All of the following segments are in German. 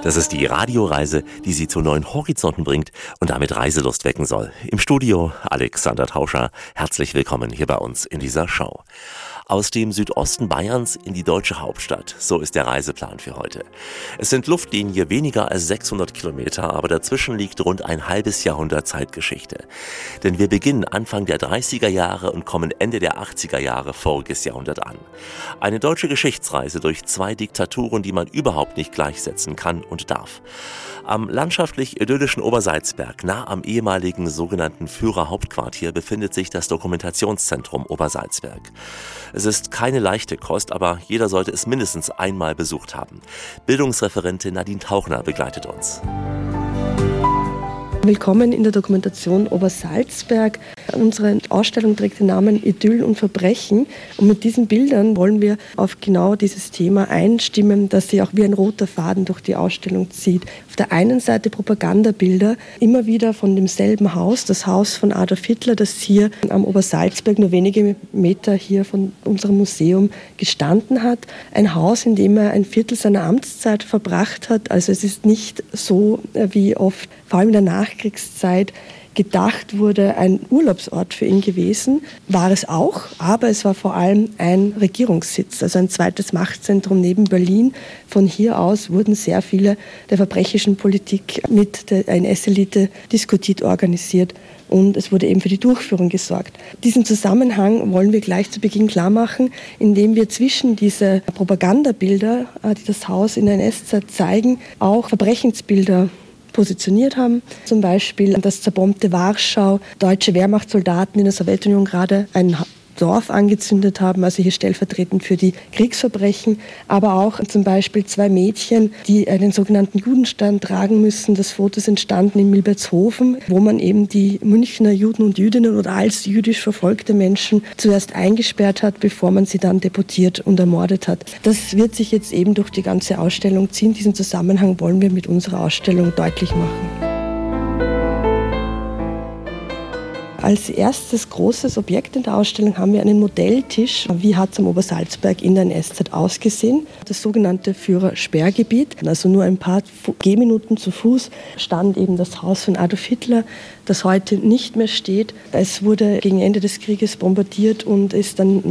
Das ist die Radioreise, die Sie zu neuen Horizonten bringt und damit Reiselust wecken soll. Im Studio Alexander Tauscher. Herzlich willkommen hier bei uns in dieser Show. Aus dem Südosten Bayerns in die deutsche Hauptstadt. So ist der Reiseplan für heute. Es sind Luftlinie weniger als 600 Kilometer, aber dazwischen liegt rund ein halbes Jahrhundert Zeitgeschichte. Denn wir beginnen Anfang der 30er Jahre und kommen Ende der 80er Jahre voriges Jahrhundert an. Eine deutsche Geschichtsreise durch zwei Diktaturen, die man überhaupt nicht gleichsetzen kann und darf. Am landschaftlich idyllischen Obersalzberg, nah am ehemaligen sogenannten Führerhauptquartier, befindet sich das Dokumentationszentrum Obersalzberg. Es ist keine leichte Kost, aber jeder sollte es mindestens einmal besucht haben. Bildungsreferentin Nadine Tauchner begleitet uns. Willkommen in der Dokumentation Obersalzberg. Unsere Ausstellung trägt den Namen Idyll und Verbrechen. Und mit diesen Bildern wollen wir auf genau dieses Thema einstimmen, das sich auch wie ein roter Faden durch die Ausstellung zieht. Auf der einen Seite Propagandabilder, immer wieder von demselben Haus, das Haus von Adolf Hitler, das hier am Obersalzberg nur wenige Meter hier von unserem Museum gestanden hat. Ein Haus, in dem er ein Viertel seiner Amtszeit verbracht hat. Also es ist nicht so, wie oft, vor allem in der Nachkriegszeit, gedacht wurde, ein Urlaubsort für ihn gewesen. War es auch, aber es war vor allem ein Regierungssitz, also ein zweites Machtzentrum neben Berlin. Von hier aus wurden sehr viele der verbrechischen Politik mit der NS-Elite diskutiert, organisiert. Und es wurde eben für die Durchführung gesorgt. Diesen Zusammenhang wollen wir gleich zu Beginn klar machen, indem wir zwischen diese Propagandabilder, die das Haus in der NS-Zeit zeigen, auch Verbrechensbilder positioniert haben. Zum Beispiel das zerbombte Warschau, deutsche Wehrmachtssoldaten in der Sowjetunion gerade ein Dorf angezündet haben, also hier stellvertretend für die Kriegsverbrechen, aber auch zum Beispiel zwei Mädchen, die einen sogenannten Judenstern tragen müssen. Das Foto ist entstanden in Milbertshofen, wo man eben die Münchner Juden und Jüdinnen oder als jüdisch verfolgte Menschen zuerst eingesperrt hat, bevor man sie dann deportiert und ermordet hat. Das wird sich jetzt eben durch die ganze Ausstellung ziehen. Diesen Zusammenhang wollen wir mit unserer Ausstellung deutlich machen. Als erstes großes Objekt in der Ausstellung haben wir einen Modelltisch. Wie hat es am Obersalzberg in der NS-Zeit ausgesehen? Das sogenannte Führersperrgebiet, also nur ein paar Gehminuten zu Fuß, stand eben das Haus von Adolf Hitler, das heute nicht mehr steht. Es wurde gegen Ende des Krieges bombardiert und ist dann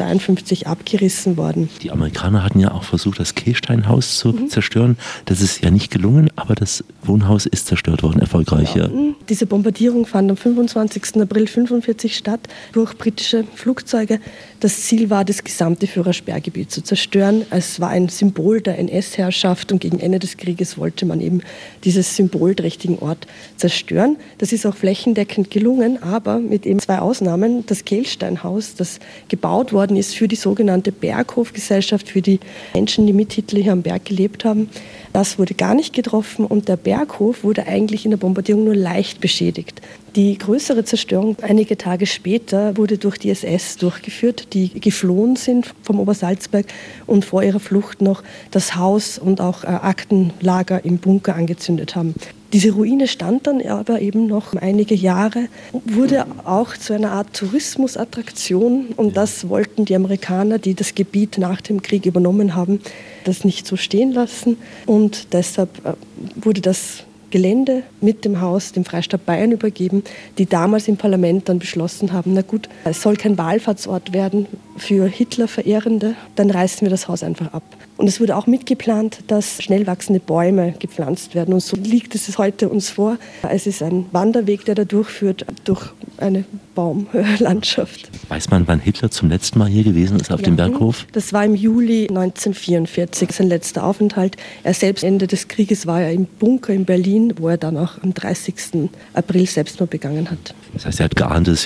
1952 abgerissen worden. Die Amerikaner hatten ja auch versucht, das Kehlsteinhaus zu zerstören. Das ist ja nicht gelungen, aber das Wohnhaus ist zerstört worden, erfolgreich. Ja. Diese Bombardierung fand am 25. April 1945 statt durch britische Flugzeuge. Das Ziel war, das gesamte Führersperrgebiet zu zerstören. Es war ein Symbol der NS-Herrschaft und gegen Ende des Krieges wollte man eben dieses symbolträchtigen Ort zerstören. Das ist auch flächendeckend gelungen, aber mit eben zwei Ausnahmen. Das Kehlsteinhaus, das gebaut worden ist für die sogenannte Berghofgesellschaft, für die Menschen, die mit Hitler hier am Berg gelebt haben. Das wurde gar nicht getroffen und der Berghof wurde eigentlich in der Bombardierung nur leicht beschädigt. Die größere Zerstörung einige Tage später wurde durch die SS durchgeführt, die geflohen sind vom Obersalzberg und vor ihrer Flucht noch das Haus und auch Aktenlager im Bunker angezündet haben. Diese Ruine stand dann aber eben noch einige Jahre, wurde auch zu einer Art Tourismusattraktion und das wollten die Amerikaner, die das Gebiet nach dem Krieg übernommen haben, das nicht so stehen lassen und deshalb wurde das Gelände mit dem Haus dem Freistaat Bayern übergeben, die damals im Parlament dann beschlossen haben, na gut, es soll kein Wallfahrtsort werden für Hitler-Verehrende, dann reißen wir das Haus einfach ab. Und es wurde auch mitgeplant, dass schnell wachsende Bäume gepflanzt werden. Und so liegt es heute uns vor. Es ist ein Wanderweg, der da durchführt, durch eine Baumlandschaft. Weiß man, wann Hitler zum letzten Mal hier gewesen ist auf dem Berghof? Das war im Juli 1944, sein letzter Aufenthalt. Er selbst Ende des Krieges war er im Bunker in Berlin, wo er dann auch am 30. April Selbstmord begangen hat. Das heißt, er hat geahnt, dass